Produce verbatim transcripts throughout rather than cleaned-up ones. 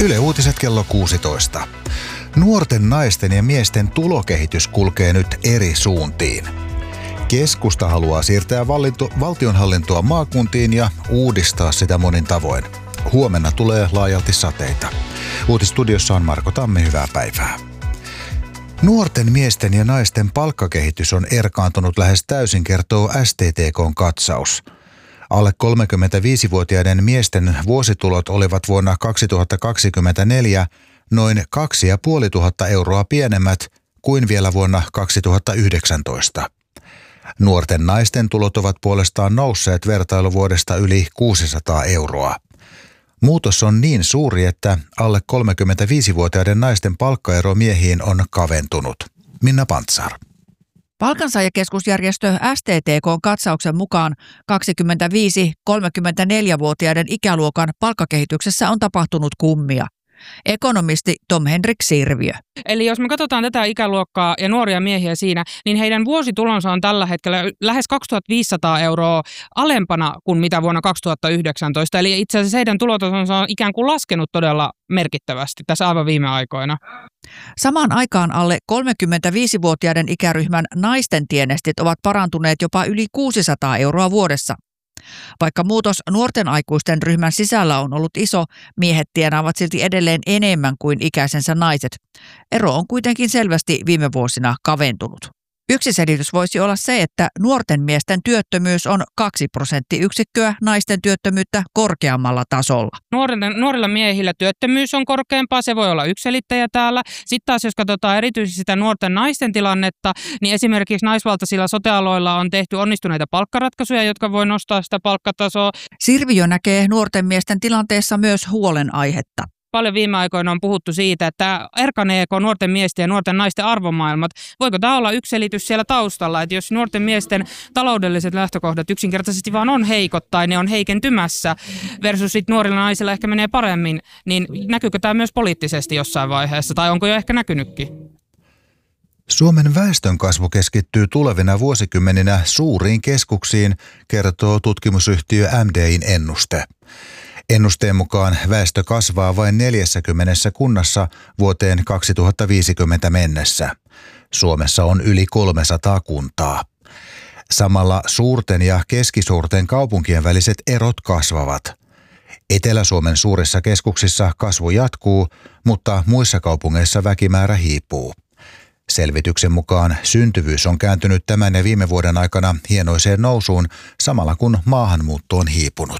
Yle Uutiset kello kuusitoista. Nuorten naisten ja miesten tulokehitys kulkee nyt eri suuntiin. Keskusta haluaa siirtää valinto, valtionhallintoa maakuntiin ja uudistaa sitä monin tavoin. Huomenna tulee laajalti sateita. Uutisstudiossa on Marko Tamme, hyvää päivää. Nuorten miesten ja naisten palkkakehitys on erkaantunut lähes täysin, kertoo S T T K:n katsaus. Alle kolmekymmentäviisivuotiaiden miesten vuositulot olivat vuonna kaksituhattakaksikymmentäneljä noin kaksi ja puoli tuhatta euroa pienemmät kuin vielä vuonna kaksituhattayhdeksäntoista. Nuorten naisten tulot ovat puolestaan nousseet vertailuvuodesta yli kuusisataa euroa. Muutos on niin suuri, että alle kolmekymmentäviisivuotiaiden naisten palkkaero miehiin on kaventunut. Minna Pantsar. Palkansaajakeskusjärjestö S T T K:n katsauksen mukaan kaksikymmentäviisi–kolmekymmentäneljä-vuotiaiden ikäluokan palkkakehityksessä on tapahtunut kummia. Ekonomisti Tom Henrik Sirviö. Eli jos me katsotaan tätä ikäluokkaa ja nuoria miehiä siinä, niin heidän vuositulonsa on tällä hetkellä lähes kaksituhattaviisisataa euroa alempana kuin mitä vuonna kaksituhattayhdeksäntoista. Eli itse asiassa heidän tulotasonsa on ikään kuin laskenut todella merkittävästi tässä aivan viime aikoina. Samaan aikaan alle kolmekymmentäviisivuotiaiden ikäryhmän naisten tienestit ovat parantuneet jopa yli kuusisataa euroa vuodessa. Vaikka muutos nuorten aikuisten ryhmän sisällä on ollut iso, miehet tienaavat silti edelleen enemmän kuin ikäisensä naiset. Ero on kuitenkin selvästi viime vuosina kaventunut. Yksi selitys voisi olla se, että nuorten miesten työttömyys on kaksi prosenttiyksikköä naisten työttömyyttä korkeammalla tasolla. Nuorilla, nuorilla miehillä työttömyys on korkeampaa, se voi olla yksiselittäjä täällä. Sitten taas jos katsotaan erityisesti sitä nuorten naisten tilannetta, niin esimerkiksi naisvaltaisilla sote-aloilla on tehty onnistuneita palkkaratkaisuja, jotka voi nostaa sitä palkkatasoa. Sirviö näkee nuorten miesten tilanteessa myös huolenaihetta. Paljon viime aikoina on puhuttu siitä, että erkaneeko nuorten miesten ja nuorten naisten arvomaailmat. Voiko tämä olla yksi selitys siellä taustalla, että jos nuorten miesten taloudelliset lähtökohdat yksinkertaisesti vaan on heikot tai ne on heikentymässä versus sit nuorilla naisilla ehkä menee paremmin, niin näkyykö tämä myös poliittisesti jossain vaiheessa tai onko jo ehkä näkynytkin? Suomen väestönkasvu keskittyy tulevina vuosikymmeninä suuriin keskuksiin, kertoo tutkimusyhtiö M D I:n ennuste. Ennusteen mukaan väestö kasvaa vain neljässäkymmenessä kunnassa vuoteen kaksituhattaviisikymmentä mennessä. Suomessa on yli kolmesataa kuntaa. Samalla suurten ja keskisuurten kaupunkien väliset erot kasvavat. Etelä-Suomen suurissa keskuksissa kasvu jatkuu, mutta muissa kaupungeissa väkimäärä hiipuu. Selvityksen mukaan syntyvyys on kääntynyt tämän ja viime vuoden aikana hienoiseen nousuun, samalla kun maahanmuutto on hiipunut.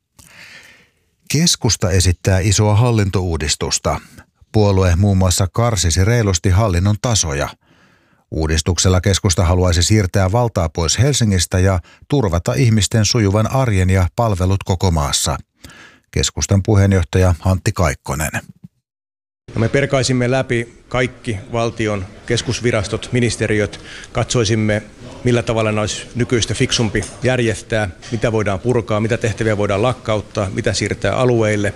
Keskusta esittää isoa hallintouudistusta. Puolue muun muassa karsisi reilusti hallinnon tasoja. Uudistuksella keskusta haluaisi siirtää valtaa pois Helsingistä ja turvata ihmisten sujuvan arjen ja palvelut koko maassa. Keskustan puheenjohtaja Antti Kaikkonen. Me perkaisimme läpi kaikki valtion keskusvirastot, ministeriöt, katsoisimme millä tavalla ne olisi nykyistä fiksumpi järjestää, mitä voidaan purkaa, mitä tehtäviä voidaan lakkauttaa, mitä siirtää alueille.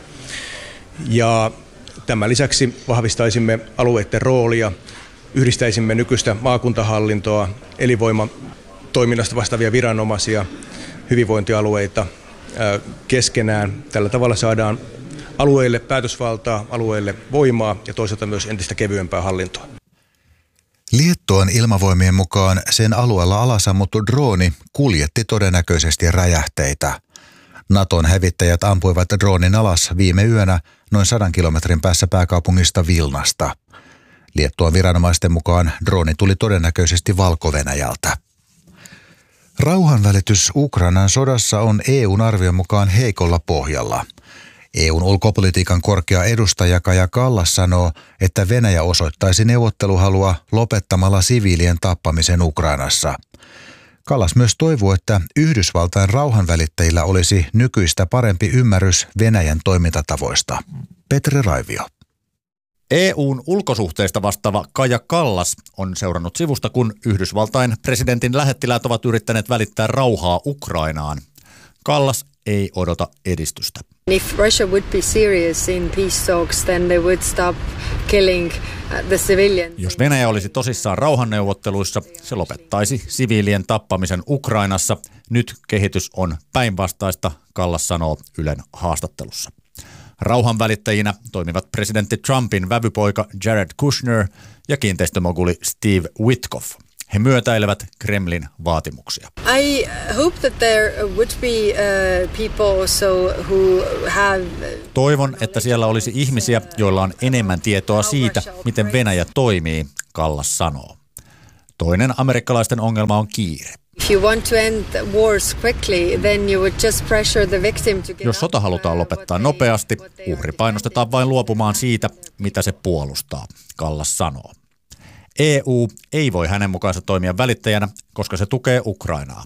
Ja tämän lisäksi vahvistaisimme alueiden roolia, yhdistäisimme nykyistä maakuntahallintoa, elinvoimatoiminnasta vastaavia viranomaisia, hyvinvointialueita keskenään. Tällä tavalla saadaan alueille päätösvaltaa, alueille voimaa ja toisaalta myös entistä kevyempää hallintoa. Liettuan ilmavoimien mukaan sen alueella alasammuttu drooni kuljetti todennäköisesti räjähteitä. Naton hävittäjät ampuivat droonin alas viime yönä noin sadan kilometrin päässä pääkaupungista Vilnasta. Liettuan viranomaisten mukaan drooni tuli todennäköisesti Valko-Venäjältä. Rauhanvälitys Ukrainan sodassa on E U:n arvion mukaan heikolla pohjalla. E U:n ulkopolitiikan korkea edustaja Kaja Kallas sanoo, että Venäjä osoittaisi neuvotteluhalua lopettamalla siviilien tappamisen Ukrainassa. Kallas myös toivoo, että Yhdysvaltain rauhanvälittäjillä olisi nykyistä parempi ymmärrys Venäjän toimintatavoista. Petri Raivio. E U:n ulkosuhteista vastaava Kaja Kallas on seurannut sivusta, kun Yhdysvaltain presidentin lähettiläät ovat yrittäneet välittää rauhaa Ukrainaan. Kallas ei odota edistystä. If Russia would be serious in peace talks, then they would stop killing the civilians. Jos Venäjä olisi tosissaan rauhanneuvotteluissa, se lopettaisi siviilien tappamisen Ukrainassa. Nyt kehitys on päinvastaista, Kallas sanoo Ylen haastattelussa. Rauhanvälittäjinä toimivat presidentti Trumpin vävypoika Jared Kushner ja kiinteistömoguli Steve Witkoff. He myötäilevät Kremlin vaatimuksia. I hope that there would be uh, people also who have... Toivon, että siellä olisi ihmisiä, joilla on enemmän tietoa siitä, miten Venäjä toimii, Kallas sanoo. Toinen amerikkalaisten ongelma on kiire. If you want to end wars quickly, then you would just pressure the victim to get. Jos sota halutaan lopettaa nopeasti, uhri painostetaan vain luopumaan siitä, mitä se puolustaa, Kallas sanoo. E U ei voi hänen mukaansa toimia välittäjänä, koska se tukee Ukrainaa.